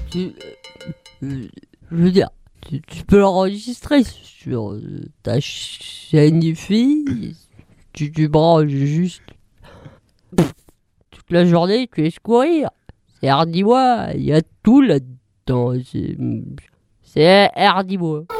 tu, je veux dire, tu peux l'enregistrer sur ta chaîne IFI. Tu branches juste toute la journée, tu laisses courir. C'est Hardy Bois, il y a tout là-dedans. C'est Hardy Bois.